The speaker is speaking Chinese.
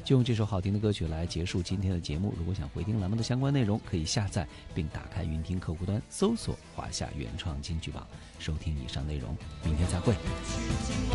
就用这首好听的歌曲来结束今天的节目。如果想回听栏目的相关内容，可以下载并打开云听客户端，搜索华夏原创金曲榜，收听以上内容。明天再会。